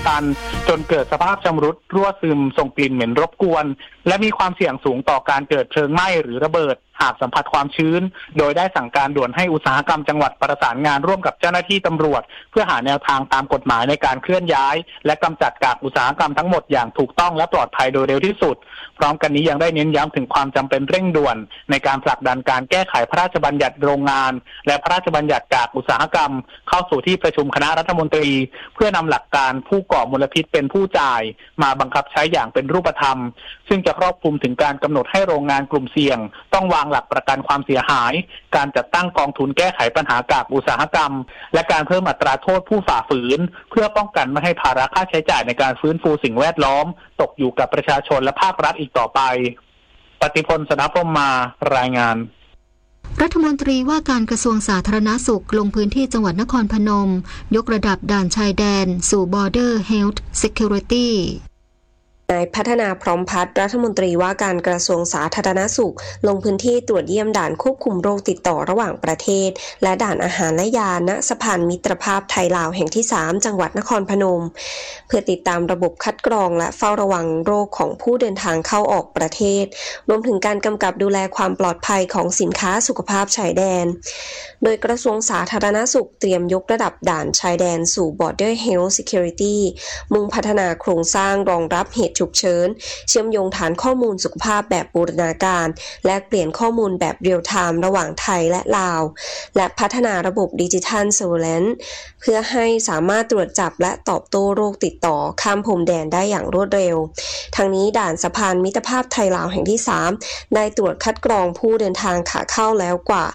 กันจนเกิดสภาพชำรุดรั่วซึมส่งกลิ่นเหม็นรบกวนและมีความเสี่ยงสูงต่อการเกิดเพลิงไหม้หรือระเบิดหากสัมผัสความชื้นโดยได้สั่งการด่วนให้อุตสาหกรรมจังหวัดประสานงานร่วมกับเจ้าหน้าที่ตำรวจเพื่อหาแนวทางตามกฎหมายในการเคลื่อนย้ายและกำจัดกากอุตสาหกรรมทั้งหมดอย่างถูกต้องและปลอดภัยโดยเร็วที่สุดพร้อมกันนี้ยังได้เน้นย้ำถึงความจำเป็นเร่งด่วนในการผลักดันการแก้ไขพระราชบัญญัติโรงงานและพระราชบัญญัติกากอุตสาหกรรมเข้าสู่ที่ประชุมคณะรัฐมนตรีเพื่อนำหลักการผู้ก่อมลพิษเป็นผู้จ่ายมาบังคับใช้อย่างเป็นรูปธรรมซึ่งจะครอบคลุมถึงการกำหนดให้โรงงานกลุ่มเสี่ยงต้องวางหลักประกันความเสียหายการจัดตั้งกองทุนแก้ไขปัญหากากอุตสาหกรรมและการเพิ่มอัตราโทษผู้ฝ่าฝืนเพื่อป้องกันไม่ให้ภาระค่าใช้จ่ายในการฟื้นฟูสิ่งแวดล้อมตกอยู่กับประชาชนและภาครัฐอีกต่อไปปฏิพล สนพรหมมารายงานรัฐมนตรีว่าการกระทรวงสาธารณสุขลงพื้นที่จังหวัดนครพนมยกระดับด่านชายแดนสู่ Border Health Security นายพัฒนาพร้อมพัฒน์รัฐมนตรีว่าการกระทรวงสาธารณสุขลงพื้นที่ตรวจเยี่ยมด่านควบคุมโรคติดต่อระหว่างประเทศและด่านอาหารและยาณสะพานมิตรภาพไทยลาวแห่งที่3จังหวัดนครพนมเพื่อติดตามระบบคัดกรองและเฝ้าระวังโรคของผู้เดินทางเข้าออกประเทศรวมถึงการกำกับดูแลความปลอดภัยของสินค้าสุขภาพชายแดนโดยกระทรวงสาธารณสุขเตรียมยกระดับด่านชายแดนสู่ Border Health Security มุ่งพัฒนาโครงสร้างรองรับเหตุฉุกเฉินเชื่อมโยงฐานข้อมูลสุขภาพแบบบูรณาการและเปลี่ยนข้อมูลแบบเรียลไทม์ระหว่างไทยและลาวและพัฒนาระบบดิจิทัลเซอร์เวลแลนซ์เพื่อให้สามารถตรวจจับและตอบโต้โรคติดต่อข้ามพรมแดนได้อย่างรวดเร็วทั้งนี้ด่านสะพานมิตรภาพไทยลาวแห่งที่3ได้ตรวจคัดกรองผู้เดินทางขาเข้าแล้วกว่า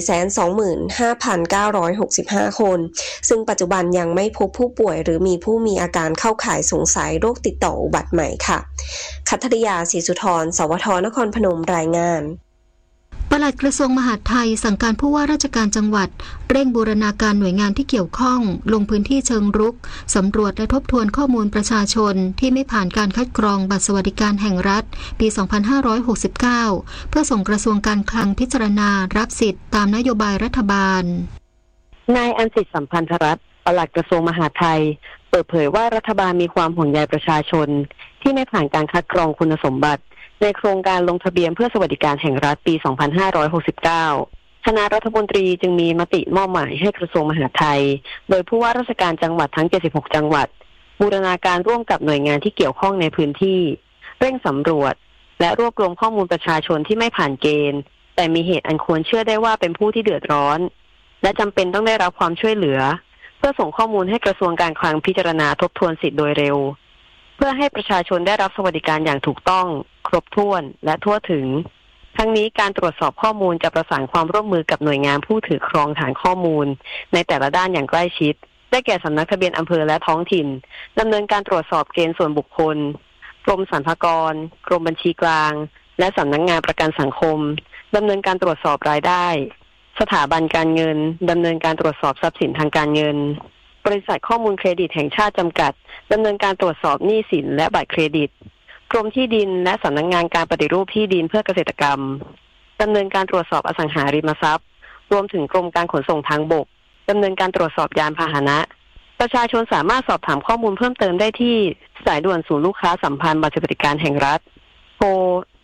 425,965 คนซึ่งปัจจุบันยังไม่พบผู้ป่วยหรือมีผู้มีอาการเข้าข่ายสงสัยโรคติดต่ออุบัติใหม่ค่ะคัทริยา ศรีสุธร สวท นครพนมรายงานปลัดกระทรวงมหาดไทยสั่งการผู้ว่าราชการจังหวัดเร่งบูรณาการหน่วยงานที่เกี่ยวข้องลงพื้นที่เชิงรุกสำรวจและทบทวนข้อมูลประชาชนที่ไม่ผ่านการคัดกรองบัตรสวัสดิการแห่งรัฐปี 2569 เพื่อส่งกระทรวงการคลังพิจารณารับสิทธิ์ตามนโยบายรัฐบาลนายอันสิทธิ์สัมพันธรัตน์ปลัดกระทรวงมหาดไทยเปิดเผยว่ารัฐบาลมีความห่วงใยประชาชนที่ไม่ผ่านการคัดกรองคุณสมบัติในโครงการลงทะเบียนเพื่อสวัสดิการแห่งรัฐปี 2569 คณะรัฐมนตรีจึงมีมติมอบหมายให้กระทรวงมหาดไทยโดยผู้ว่าราชการจังหวัดทั้ง 76 จังหวัดบูรณาการร่วมกับหน่วยงานที่เกี่ยวข้องในพื้นที่เร่งสำรวจและรวบรวมข้อมูลประชาชนที่ไม่ผ่านเกณฑ์แต่มีเหตุอันควรเชื่อได้ว่าเป็นผู้ที่เดือดร้อนและจำเป็นต้องได้รับความช่วยเหลือเพื่อส่งข้อมูลให้กระทรวงการคลังพิจารณาทบทวนสิทธิ์โดยเร็วเพื่อให้ประชาชนได้รับสวัสดิการอย่างถูกต้องครบถ้วนและทั่วถึงทั้งนี้การตรวจสอบข้อมูลจะประสานความร่วมมือกับหน่วยงานผู้ถือครองฐานข้อมูลในแต่ละด้านอย่างใกล้ชิดได้แก่สำนักทะเบียนอำเภอและท้องถิ่นดำเนินการตรวจสอบเกณฑ์ส่วนบุคคลกรมสรรพากรกรมบัญชีกลางและสำนักงานประกันสังคมดำเนินการตรวจสอบรายได้สถาบันการเงินดำเนินการตรวจสอบทรัพย์สินทางการเงินบริษัทข้อมูลเครดิตแห่งชาติจำกัดดำเนินการตรวจสอบหนี้สินและบัตรเครดิตกรมที่ดินและสำนักงานการปฏิรูปที่ดินเพื่อเกษตรกรรมดำเนินการตรวจสอบอสังหาริมทรัพย์รวมถึงกรมการขนส่งทางบกดำเนินการตรวจสอบยานพาหนะประชาชนสามารถสอบถามข้อมูลเพิ่มเติมได้ที่สายด่วนศูนย์ลูกค้าสัมพันธ์บัตรสวัสดิการแห่งรัฐโทร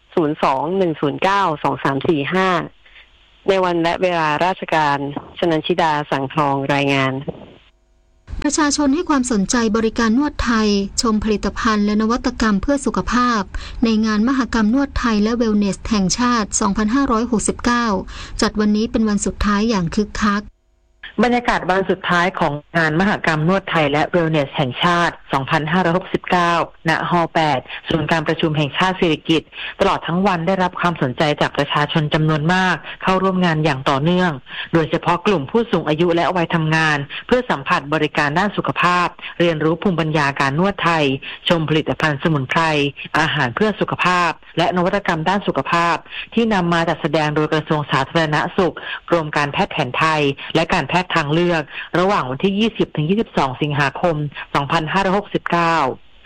02-109-2345 ในวันและเวลาราชการชนันชิดาสังทองรายงานประชาชนให้ความสนใจบริการนวดไทยชมผลิตภัณฑ์และนวัตกรรมเพื่อสุขภาพในงานมหกรรมนวดไทยและเวลเนสแห่งชาติ 2569 จัดวันนี้เป็นวันสุดท้ายอย่างคึกคักบรรยากาศวันสุดท้ายของงานมหกรรมนวดไทยและเวลเนสแห่งชาติ 2569 ณ ฮอลล์ 8 ศูนย์การประชุมแห่งชาติสิริกิติ์ตลอดทั้งวันได้รับความสนใจจากประชาชนจำนวนมากเข้าร่วมงานอย่างต่อเนื่องโดยเฉพาะกลุ่มผู้สูงอายุและวัยทำงานเพื่อสัมผัสบริการด้านสุขภาพเรียนรู้ภูมิปัญญาการนวดไทยชมผลิตภัณฑ์สมุนไพรอาหารเพื่อสุขภาพและนวัตกรรมด้านสุขภาพที่นำมาจัดแสดงโดยกระทรวงสาธารณสุขกรมการแพทย์แผนไทยและการแพทย์ทางเลือกระหว่างวันที่ 20-22 สิงหาคม 2569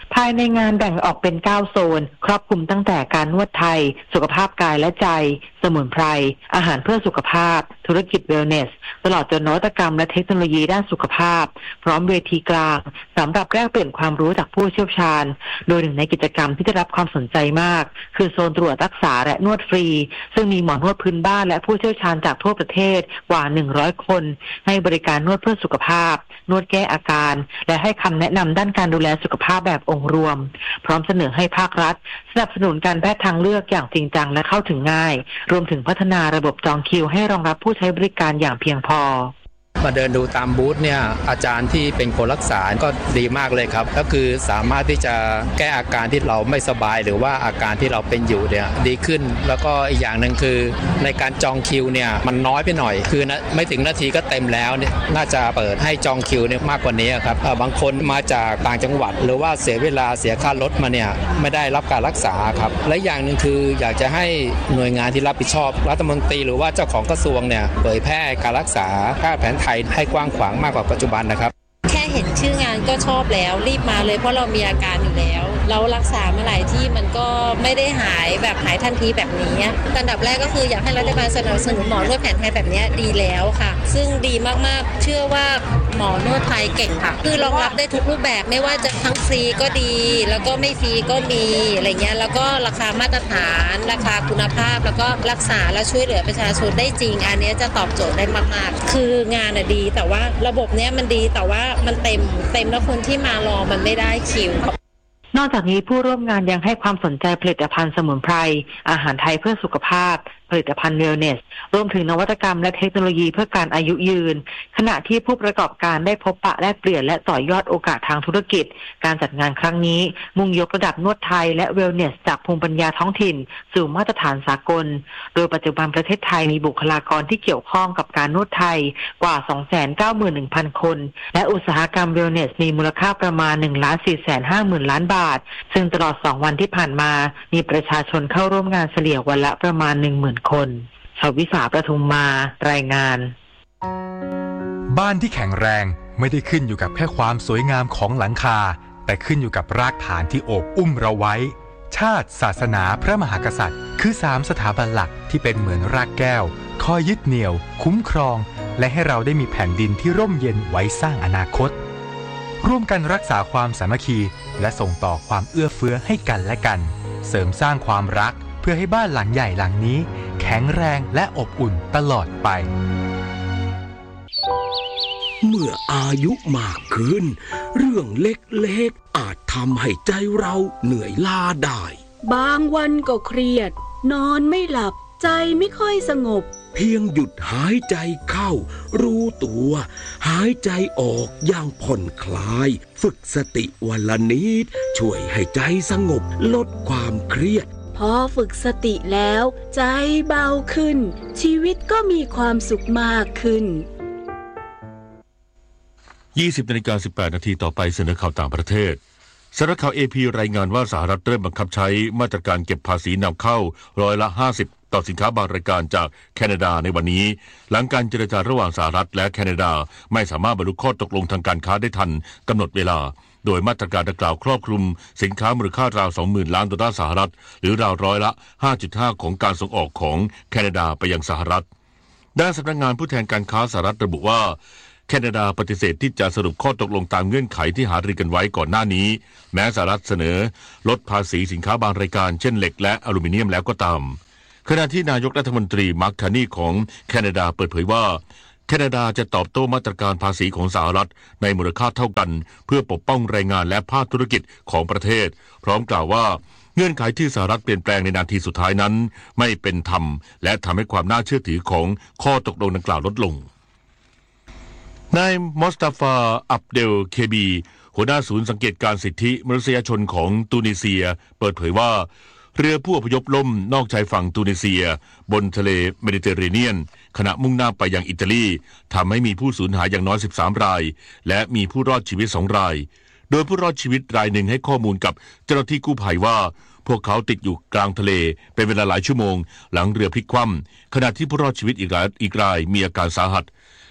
ภายในงานแบ่งออกเป็น9โซนครอบคลุมตั้งแต่การนวดไทยสุขภาพกายและใจสมุนไพรอาหารเพื่อสุขภาพธุรกิจเวลเนสตลอดจนนวัตกรรมและเทคโนโลยีด้านสุขภาพพร้อมเวทีกลางสำหรับแลกเปลี่ยนความรู้จากผู้เชี่ยวชาญโดยหนึ่งในกิจกรรมที่ได้รับความสนใจมากคือโซนตรวจรักษาและนวดฟรีซึ่งมีหมอนวดพื้นบ้านและผู้เชี่ยวชาญจากทั่วประเทศกว่า100คนให้บริการนวดเพื่อสุขภาพนวดแก้อาการและให้คำแนะนำด้านการดูแลสุขภาพแบบองค์รวมพร้อมเสนอให้ภาครัฐสนับสนุนการแพทย์ทางเลือกอย่างจริงจังและเข้าถึงง่ายรวมถึงพัฒนาระบบจองคิวให้รองรับผู้ใช้บริการอย่างเพียงพอมาเดินดูตามบูธเนี่ยอาจารย์ที่เป็นคนรักษาก็ดีมากเลยครับก็คือสามารถที่จะแก้อาการที่เราไม่สบายหรือว่าอาการที่เราเป็นอยู่เนี่ยดีขึ้นแล้วก็อีกอย่างนึงคือในการจองคิวเนี่ยมันน้อยไปหน่อยคือไม่ถึงนาทีก็เต็มแล้วเนี่ยน่าจะเปิดให้จองคิวเนี่ยมากกว่านี้ครับบางคนมาจากต่างจังหวัดหรือว่าเสียเวลาเสียค่ารถมาเนี่ยไม่ได้รับการรักษาครับและอย่างนึงคืออยากจะให้หน่วยงานที่รับผิดชอบรัฐมนตรีหรือว่าเจ้าของกระทรวงเนี่ยเผยแพร่การรักษาแพทย์แผนไทยให้กว้างขวางมากกว่าปัจจุบันนะครับแค่เห็นชื่องานก็ชอบแล้วรีบมาเลยเพราะเรามีอาการอยู่แล้วเรารักษามาหลายที่มันก็ไม่ได้หายแบบหายทันทีแบบนี้อันดับแรกก็คืออยากให้รัฐบาลสนับสนุนหมอนวดแผนไทยแบบนี้ดีแล้วค่ะซึ่งดีมากๆเชื่อว่าหมอนวดไทยเก่งค่ะคือรองรับได้ทุกรูปแบบไม่ว่าจะทั้งฟรีก็ดีแล้วก็ไม่ฟรีก็มีอะไรเงี้ยแล้วก็ราคามาตรฐานราคาคุณภาพแล้วก็รักษาและช่วยเหลือประชาชนได้จริงอันนี้จะตอบโจทย์ได้มากๆคืองานดีแต่ว่าระบบเนี้ยมันดีแต่ว่ามันเต็มแล้วคนที่มารอมันไม่ได้คิวนอกจากนี้ผู้ร่วมงานยังให้ความสนใจผลิตภัณฑ์สมุนไพรอาหารไทยเพื่อสุขภาพผลิตภัณฑ์เวลเนสรวมถึงนวัตกรรมและเทคโนโลยีเพื่อการอายุยืนขณะที่ผู้ประกอบการได้พบปะแลกเปลี่ยนและต่อยอดโอกาสทางธุรกิจการจัดงานครั้งนี้มุ่งยกระดับนวดไทยและเวลเนสจากภูมิปัญญาท้องถิ่นสู่มาตรฐานสากลโดยปัจจุบันประเทศไทยมีบุคลากรที่เกี่ยวข้องกับการนวดไทยกว่า 291,000 คนและอุตสาหกรรมเวลเนสมีมูลค่าประมาณ 1,450,000 ล้านบาทซึ่งตลอด2วันที่ผ่านมามีประชาชนเข้าร่วมงานเฉลี่ยวันละประมาณ 10,000 คนชวิสาประทุมมารายงานบ้านที่แข็งแรงไม่ได้ขึ้นอยู่กับแค่ความสวยงามของหลังคาแต่ขึ้นอยู่กับรากฐานที่โอบอุ้มเราไว้ชาติศาสนาพระมหากษัตริย์คือ3สถาบันหลักที่เป็นเหมือนรากแก้วคอยยึดเหนี่ยวคุ้มครองและให้เราได้มีแผ่นดินที่ร่มเย็นไว้สร้างอนาคตร่วมกันรักษาความสามัคคีและส่งต่อความเอื้อเฟื้อให้กันและกันเสริมสร้างความรักเพื่อให้บ้านหลังใหญ่หลังนี้แข็งแรงและอบอุ่นตลอดไปเมื่ออายุมากขึ้นเรื่องเล็กๆอาจทำให้ใจเราเหนื่อยล้าได้บางวันก็เครียดนอนไม่หลับใจไม่ค่อยสงบเพียงหยุดหายใจเข้ารู้ตัวหายใจออกอย่างผ่อนคลายฝึกสติวันละนิดช่วยให้ใจสงบลดความเครียดพอฝึกสติแล้วใจเบาขึ้นชีวิตก็มีความสุขมากขึ้น 20:18 นาทีต่อไปเสนอข่าวต่างประเทศสำนักข่าว AP รายงานว่าสหรัฐเริ่มบังคับใช้มาตรการเก็บภาษีนำเข้า50%ต่อสินค้าบางรายการจากแคนาดาในวันนี้หลังการเจรจาระหว่างสหรัฐและแคนาดาไม่สามารถบรรลุข้อตกลงทางการค้าได้ทันกำหนดเวลาโดยมาตรการดังกล่าวครอบคลุมสินค้ามูลค่าราว 20,000 ล้านดอลลาร์สหรัฐหรือราวร้อยละ 5.5 ของการส่งออกของแคนาดาไปยังสหรัฐด้านสำนักงานผู้แทนการค้าสหรัฐระบุว่าแคนาดาปฏิเสธที่จะสรุปข้อตกลงตามเงื่อนไขที่หารือกันไว้ก่อนหน้านี้แม้สหรัฐเสนอลดภาษีสินค้าบางรายการเช่นเหล็กและอลูมิเนียมแล้วก็ตามขณะที่นายกรัฐมนตรีมาร์ค คาร์นีของแคนาดาเปิดเผยว่าแคนาดาจะตอบโต้มาตรการภาษีของสหรัฐในมูลค่าเท่ากันเพื่อปกป้องแรงงานและภาคธุรกิจของประเทศพร้อมกล่าวว่าเงื่อนไขที่สหรัฐเปลี่ยนแปลงในนาทีสุดท้ายนั้นไม่เป็นธรรมและทำให้ความน่าเชื่อถือของข้อตกลงดังกล่าวลดลงนายมอสตาฟาอับเดลเคบีหัวหน้าศูนย์สังเกตการสิทธิมนุษยชนของตูนิเซียเปิดเผยว่าเรือผู้อพยพล่มนอกชายฝั่งตูนิเซียบนทะเลเมดิเตอร์เรเนียนขณะมุ่งหน้าไปยังอิตาลีทำให้มีผู้สูญหายอย่างน้อย13รายและมีผู้รอดชีวิต2รายโดยผู้รอดชีวิตรายหนึ่งให้ข้อมูลกับเจ้าหน้าที่กู้ภัยว่าพวกเขาติดอยู่กลางทะเลเป็นเวลาหลายชั่วโมงหลังเรือพลิกคว่ำขณะที่ผู้รอดชีวิตอีกรายมีอาการสาหัส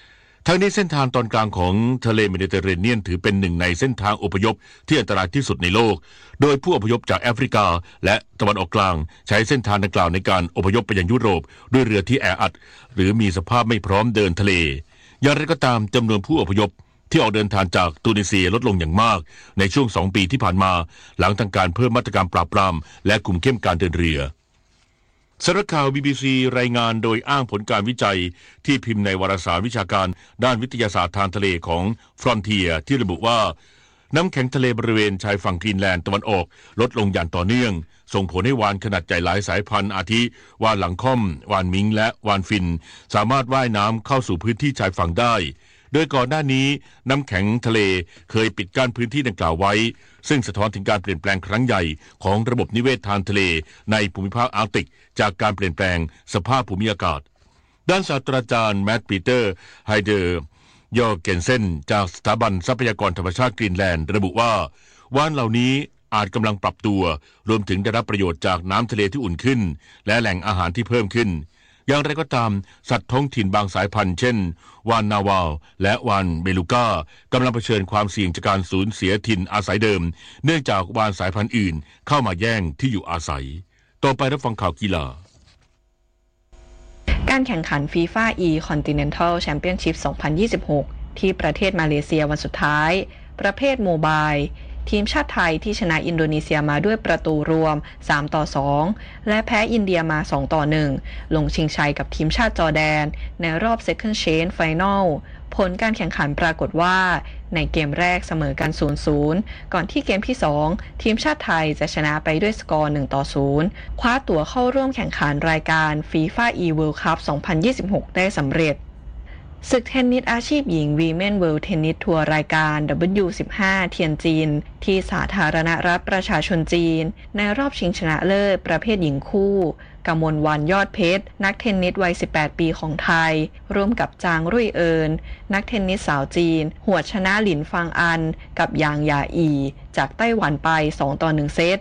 ทั้งนี้เส้นทางตอนกลางของทะเลเมดิเตอร์เรเนียนถือเป็นหนึ่งในเส้นทางอพยพที่อันตรายที่สุดในโลกโดยผู้อพยพจากแอฟริกาและตะวันออกกลางใช้เส้นทางดังกล่าวในการอพยพไปยังยุโรปด้วยเรือที่แออัดหรือมีสภาพไม่พร้อมเดินทะเลอย่างไรก็ตามจำนวนผู้อพยพที่ออกเดินทางจากตูนิเซียลดลงอย่างมากในช่วง2 ปีที่ผ่านมาหลังทางการเพิ่มมาตรการปราบปรามและคุมเข้มการเดินเรือสำนักข่าว BBC รายงานโดยอ้างผลการวิจัยที่พิมพ์ในวารสารวิชาการด้านวิทยาศาสตร์ทางทะเลของ Frontier ที่ระบุว่าน้ำแข็งทะเลบริเวณชายฝั่งกรีนแลนด์ตะวันออกลดลงอย่างต่อเนื่องส่งผลให้วาฬขนาดใหญ่หลายสายพันธุ์อาทิวาฬหลังค่อมวาฬมิงและวาฬฟินสามารถว่ายน้ำเข้าสู่พื้นที่ชายฝั่งได้โดยก่อนหน้านี้น้ำแข็งทะเลเคยปิดกั้นพื้นที่ดังกล่าวไว้ซึ่งสะท้อนถึงการเปลี่ยนแปลงครั้งใหญ่ของระบบนิเวศทางทะเลในภูมิภาคอาร์กติกจากการเปลี่ยนแปลงสภาพภูมิอากาศด้านศาสตราจารย์แมตต์ปีเตอร์ไฮเดอร์ยอร์เกนเซนจากสถาบันทรัพยากรธรรมชาติกรีนแลนด์ระบุว่าวาฬเหล่านี้อาจกำลังปรับตัวรวมถึงได้รับประโยชน์จากน้ำทะเลที่อุ่นขึ้นและแหล่งอาหารที่เพิ่มขึ้นอย่างไรก็ตามสัตว์ท้องถิ่นบางสายพันธุ์เช่นวาฬนาวาลและวาฬเบลูก้ากำลังเผชิญความเสี่ยงจากการสูญเสียถิ่นอาศัยเดิมเนื่องจากวาฬสายพันธุ์อื่นเข้ามาแย่งที่อยู่อาศัยต่อไปรับฟังข่าวกีฬาการแข่งขัน FIFA E-Continental Championship 2026 ที่ประเทศมาเลเซียวันสุดท้ายประเภทโมบายทีมชาติไทยที่ชนะอินโดนีเซียมาด้วยประตูรวม3-2และแพ้อินเดียมา2-1ลงชิงชัยกับทีมชาติจอร์แดนในรอบ Second Chance Final ผลการแข่งขันปรากฏว่าในเกมแรกเสมอกัน 0-0 ก่อนที่เกมที่2ทีมชาติไทยจะชนะไปด้วยสกอร์ 1-0 คว้าตั๋วเข้าร่วมแข่งขันรายการ FIFA E-World Cup 2026 ได้สำเร็จศึกเทนนิสอาชีพหญิง Women World Tennis Tour รายการ W15 เทียนจีนที่สาธารณรัฐประชาชนจีนในรอบชิงชนะเลิศประเภทหญิงคู่กมลวรรณยอดเพชรนักเทนนิสวัย18 ปีของไทยร่วมกับจางรุ่ยเอิญนักเทนนิสสาวจีนหวดชนะหลินฟางอันกับหยางหยาอีจากไต้หวันไป2-1 เซต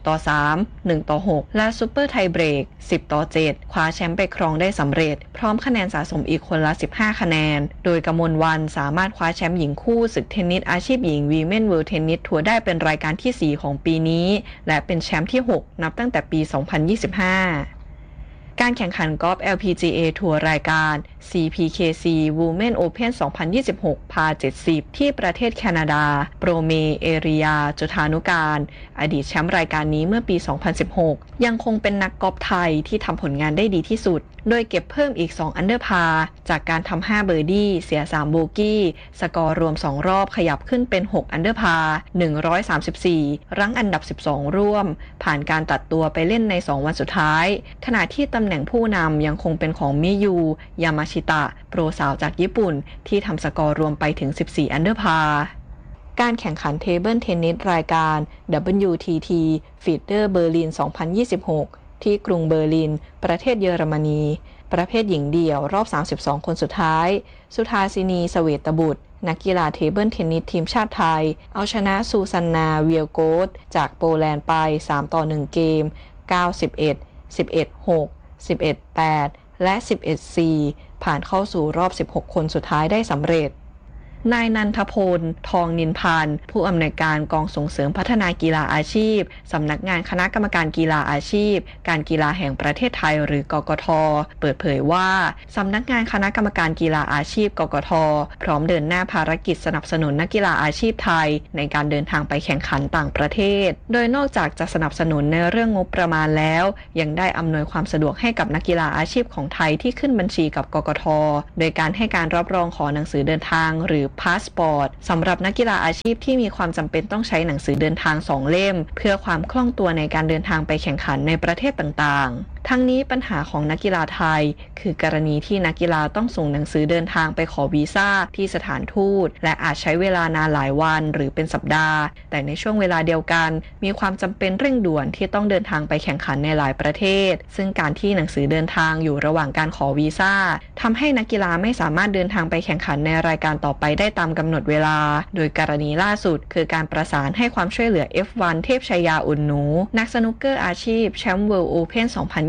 6-3 1-6 และซุปเปอร์ไทเบรก10-7 คว้าแชมป์ไปครองได้สำเร็จพร้อมคะแนนสะสมอีกคนละ15คะแนนโดยกมลวรรณสามารถคว้าแชมป์หญิงคู่ศึกเทนนิสอาชีพหญิง Women World Tennis Tour ได้เป็นรายการที่4ของปีนี้และเป็นแชมป์ที่6นับตั้งแต่ปี2025การแข่งขันกอล์ฟ LPGA ทัวร์รายการ CPKC Women Open 2026 พา 70 ที่ประเทศแคนาดาโปรเมเอริยาจุฑานุการอดีตแชมป์รายการนี้เมื่อปี 2016 ยังคงเป็นนักกอล์ฟไทยที่ทำผลงานได้ดีที่สุดโดยเก็บเพิ่มอีก2อันเดอร์พาร์จากการทำ5เบอร์ดี้เสีย3โบกี้สกอร์รวม2รอบขยับขึ้นเป็น6อันเดอร์พาร์134รั้งอันดับ12ร่วมผ่านการตัดตัวไปเล่นใน2วันสุดท้ายขณะที่ตำแหน่งผู้นำยังคงเป็นของมิยูยามาชิตะโปรสาวจากญี่ปุ่นที่ทำสกอร์รวมไปถึง14อันเดอร์พาร์การแข่งขันเทเบิลเทนนิสรายการ WTT Feeder Berlin 2026ที่กรุงเบอร์ลินประเทศเยอรมนีประเภทหญิงเดี่ยวรอบ32คนสุดท้ายสุธาสินีเสเวตบุตรนักกีฬาเทเบิลเทนนิสทีมชาติไทยเอาชนะซูซันนาเวียโกสจากโปแลนด์ไป3-1เกม 9-11 11-6 11-8 และ 11-4 ผ่านเข้าสู่รอบ16คนสุดท้ายได้สำเร็จนายนันทพลทองนินพันธ์ผู้อำนวยการกองส่งเสริมพัฒนากีฬาอาชีพสำนักงานคณะกรรมการกีฬาอาชีพการกีฬาแห่งประเทศไทยหรือกกท.เปิดเผยว่าสำนักงานคณะกรรมการกีฬาอาชีพกกท.พร้อมเดินหน้าภารกิจสนับสนุนนักกีฬาอาชีพไทยในการเดินทางไปแข่งขันต่างประเทศโดยนอกจากจะสนับสนุนในเรื่องงบประมาณแล้วยังได้อำนวยความสะดวกให้กับนักกีฬาอาชีพของไทยที่ขึ้นบัญชีกับกกท.โดยการให้การรับรองขอหนังสือเดินทางหรือพาสปอร์ตสำหรับนักกีฬาอาชีพที่มีความจำเป็นต้องใช้หนังสือเดินทาง2เล่มเพื่อความคล่องตัวในการเดินทางไปแข่งขันในประเทศต่างๆทั้งนี้ปัญหาของนักกีฬาไทยคือกรณีที่นักกีฬาต้องส่งหนังสือเดินทางไปขอวีซ่าที่สถานทูตและอาจใช้เวลานานหลายวันหรือเป็นสัปดาห์แต่ในช่วงเวลาเดียวกันมีความจำเป็นเร่งด่วนที่ต้องเดินทางไปแข่งขันในหลายประเทศซึ่งการที่หนังสือเดินทางอยู่ระหว่างการขอวีซ่าทำให้นักกีฬาไม่สามารถเดินทางไปแข่งขันในรายการต่อไปได้ตามกำหนดเวลาโดยกรณีล่าสุดคือการประสานให้ความช่วยเหลือ F1 เทพชยาอุ่นหนูนักสนุกเกอร์อาชีพแชมป์ World Open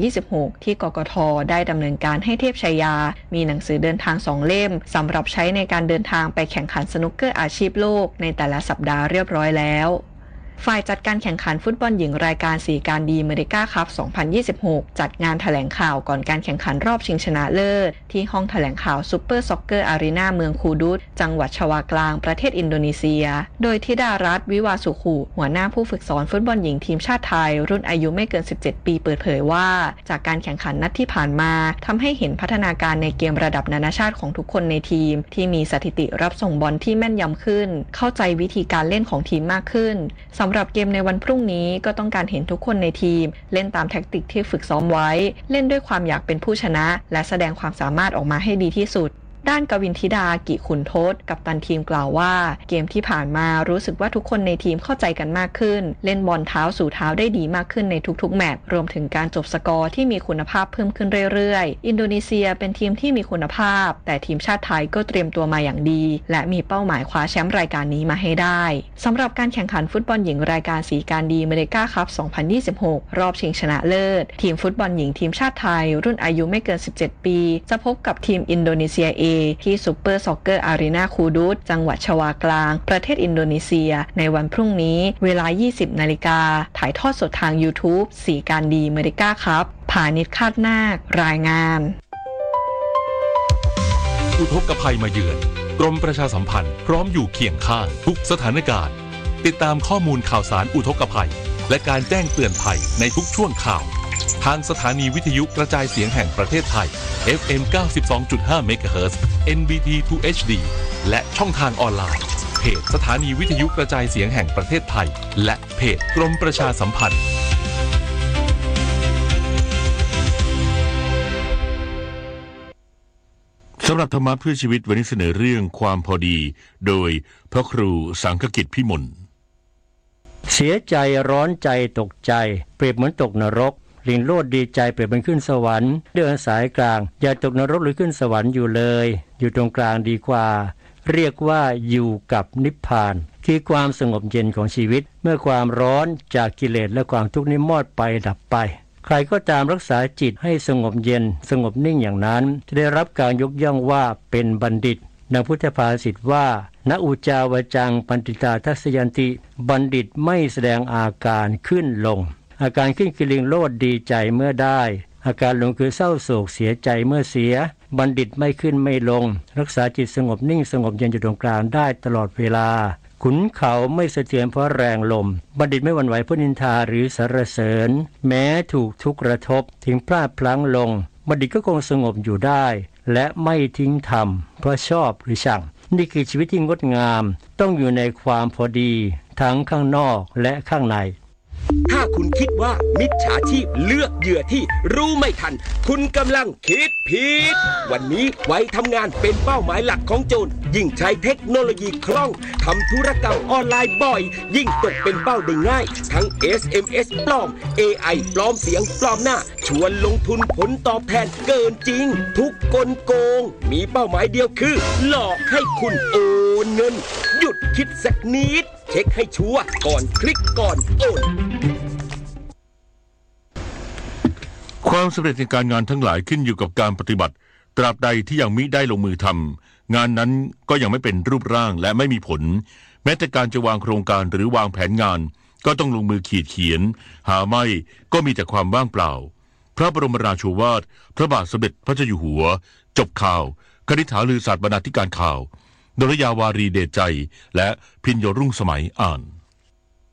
2026 ที่กกท.ได้ดำเนินการให้เทพชัยยามีหนังสือเดินทาง2 เล่มสำหรับใช้ในการเดินทางไปแข่งขันสนุกเกอร์อาชีพโลกในแต่ละสัปดาห์เรียบร้อยแล้วฝ่ายจัดการแข่งขันฟุตบอลหญิงรายการสีการดีเมริกาคัพ 2026 จัดงานแถลงข่าวก่อนการแข่งขันรอบชิงชนะเลิศที่ห้องแถลงข่าวซูเปอร์ซ็อกเกอร์อารีนาเมืองคูดุสจังหวัดชวากลางประเทศอินโดนีเซียโดยธิดารัตน์วิวาสุขุหัวหน้าผู้ฝึกสอนฟุตบอลหญิงทีมชาติไทยรุ่นอายุไม่เกิน 17 ปีเปิดเผยว่าจากการแข่งขันนัดที่ผ่านมาทำให้เห็นพัฒนาการในเกมระดับนานาชาติของทุกคนในทีมที่มีสถิติรับส่งบอลที่แม่นยำขึ้นเข้าใจวิธีการเล่นของทีมมากขึ้นสำหรับเกมในวันพรุ่งนี้ก็ต้องการเห็นทุกคนในทีมเล่นตามแทคติกที่ฝึกซ้อมไว้เล่นด้วยความอยากเป็นผู้ชนะและแสดงความสามารถออกมาให้ดีที่สุดด้านกวินธิดากิขุนทศกัปตันทีมกล่าวว่าเกมที่ผ่านมารู้สึกว่าทุกคนในทีมเข้าใจกันมากขึ้นเล่นบอลเท้าสู่เท้าได้ดีมากขึ้นในทุกๆแมตช์รวมถึงการจบสกอร์ที่มีคุณภาพเพิ่มขึ้นเรื่อยๆอินโดนีเซียเป็นทีมที่มีคุณภาพแต่ทีมชาติไทยก็เตรียมตัวมาอย่างดีและมีเป้าหมายคว้าแชมป์รายการนี้มาให้ได้สำหรับการแข่งขันฟุตบอลหญิงรายการสีการดีเมริกาคัพ 2026 รอบชิงชนะเลิศทีมฟุตบอลหญิงทีมชาติไทยรุ่นอายุไม่เกิน 17 ปีจะพบกับทีมอินโดนีเซีย A ที่ซูเปอร์ซ็อกเกอร์อารีนาคูดุสจังหวัดชวากลางประเทศอินโดนีเซียในวันพรุ่งนี้เวลา 20 นาฬิกาถ่ายทอดสดทาง YouTube สีการดีเมริกาครับผานิชคาดนาครายงานอุทกภัยมาเยือนกรมประชาสัมพันธ์พร้อมอยู่เคียงข้างทุกสถานการณ์ติดตามข้อมูลข่าวสารอุทกภัยและการแจ้งเตือนภัยในทุกช่วงข่าวทางสถานีวิทยุกระจายเสียงแห่งประเทศไทย FM 92.5 MHz NBT 2 HD และช่องทางออนไลน์เพจสถานีวิทยุกระจายเสียงแห่งประเทศไทยและเพจกรมประชาสัมพันธ์สำหรับธรรมะเพื่อชีวิตวันนี้เสนอเรื่องความพอดีโดยพระครูสังฆกิจพิมลเสียใจร้อนใจตกใจเปรียบเหมือนตกนรกลิงโลดดีใจเปรียบเป็นขึ้นสวรรค์เดินสายกลางอย่าตกนรกหรือขึ้นสวรรค์อยู่เลยอยู่ตรงกลางดีกว่าเรียกว่าอยู่กับนิพพานคือความสงบเย็นของชีวิตเมื่อความร้อนจากกิเลสและความทุกข์นี้มอดไปดับไปใครก็ตามรักษาจิตให้สงบเย็นสงบนิ่งอย่างนั้นจะได้รับการยกย่องว่าเป็นบัณฑิตดังพุทธภาษิตว่าณอุจาวจังปันติตาทัสยันติบัณฑิตไม่แสดงอาการขึ้นลงอาการขึ้นคือลิงโลดดีใจเมื่อได้อาการลงคือเศร้าโศกเสียใจเมื่อเสียบัณฑิตไม่ขึ้นไม่ลงรักษาจิตสงบนิ่งสงบเย็นอยู่ตรงกลางได้ตลอดเวลาขุนเขาไม่สะเทือนเพราะแรงลมบัณฑิตไม่หวั่นไหวเพราะนินทาหรือสรรเสริญแม้ถูกทุกข์กระทบถึงพลาดพลั้งลงบัณฑิตก็คงสงบอยู่ได้และไม่ทิ้งธรรมเพราะชอบหรือชังนี่คือชีวิตที่งดงามต้องอยู่ในความพอดีทั้งข้างนอกและข้างในถ้าคุณคิดว่ามิจฉาชีพเลือกเหยื่อที่รู้ไม่ทันคุณกำลังคิดผิดวันนี้ไว้ทำงานเป็นเป้าหมายหลักของโจรยิ่งใช้เทคโนโลยีคล่องทำธุรกรรมออนไลน์บ่อยยิ่งตกเป็นเป้าได้ง่ายทั้ง SMS ปลอม AI ปลอมเสียงปลอมหน้าชวนลงทุนผลตอบแทนเกินจริงทุกกลโกงมีเป้าหมายเดียวคือหลอกให้คุณโอนเงินหยุดคิดสักนิดเช็คให้ชัวร์ก่อนคลิกก่อนโอนความสำเร็จในการงานทั้งหลายขึ้นอยู่กับการปฏิบัติตราบใดที่ยังมิได้ลงมือทำงานนั้นก็ยังไม่เป็นรูปร่างและไม่มีผลแม้แต่การจะวางโครงการหรือวางแผนงานก็ต้องลงมือขีดเขียนหาไม่ก็มีแต่ความว่างเปล่าพระบรมราโชวาทพระบาทสมเด็จพระเจ้าอยู่หัวจบข่าวคณิษฐาลือศาสตร์บรรณาธิการข่าวดลยาวารีเดชใจและพิญโยรุ่งสมัยอ่าน